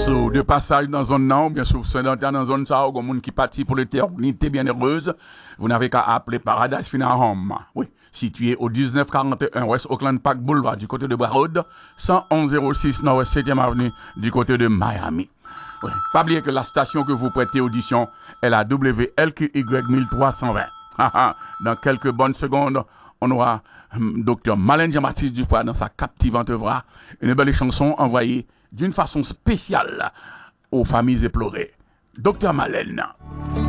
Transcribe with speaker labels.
Speaker 1: So, de passage dans zone non, bien sûr, sédentaire dans zone ça, ou monde qui partit pour l'éternité bien heureuse, vous n'avez qu'à appeler Paradise Funeral Home. Oui, situé au 1941 West Oakland Park Boulevard du côté de Broward, 11106 Nord-Ouest 7e Avenue du côté de Miami. Oui. Pas oublier que la station que vous prêtez audition est la WLQY 1320. Dans quelques bonnes secondes, on aura Dr. Malène Jean-Baptiste Dupois dans sa captivante voix, une belle chanson envoyée d'une façon spéciale aux familles éplorées. Dr. Malène.